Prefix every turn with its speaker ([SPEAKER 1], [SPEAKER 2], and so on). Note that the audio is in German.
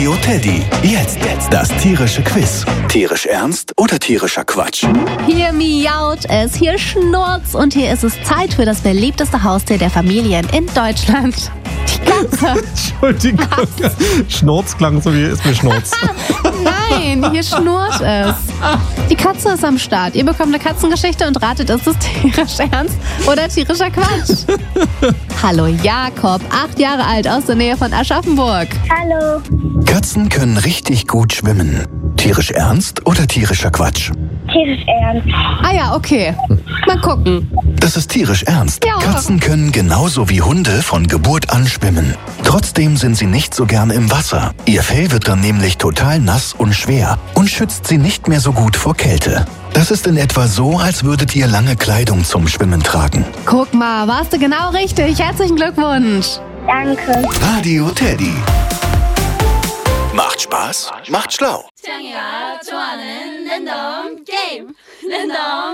[SPEAKER 1] Radio Teddy. Jetzt das tierische Quiz. Tierisch ernst oder tierischer Quatsch?
[SPEAKER 2] Hier miaut es, hier schnurzt und hier ist es Zeit für das beliebteste Haustier der Familien in Deutschland. Die Katze.
[SPEAKER 3] Entschuldigung. Schnurz klang so wie ist mir Schnurz.
[SPEAKER 2] Nein, hier schnurrt es. Die Katze ist am Start. Ihr bekommt eine Katzengeschichte und ratet, ist es tierisch ernst oder tierischer Quatsch? Hallo Jakob, 8 Jahre alt, aus der Nähe von Aschaffenburg.
[SPEAKER 4] Hallo.
[SPEAKER 1] Katzen können richtig gut schwimmen. Tierisch ernst oder tierischer Quatsch?
[SPEAKER 4] Tierisch ernst.
[SPEAKER 2] Ah ja, okay. Mal gucken.
[SPEAKER 1] Das ist tierisch ernst.
[SPEAKER 2] Ja.
[SPEAKER 1] Katzen können genauso wie Hunde von Geburt an schwimmen. Trotzdem sind sie nicht so gern im Wasser. Ihr Fell wird dann nämlich total nass und schwer und schützt sie nicht mehr so gut vor Kälte. Das ist in etwa so, als würdet ihr lange Kleidung zum Schwimmen tragen.
[SPEAKER 2] Guck mal, warst du genau richtig. Herzlichen Glückwunsch.
[SPEAKER 4] Danke.
[SPEAKER 1] Radio Teddy. Macht Spaß, macht schlau.
[SPEAKER 5] 청이가 좋아하는 랜덤 게임 랜덤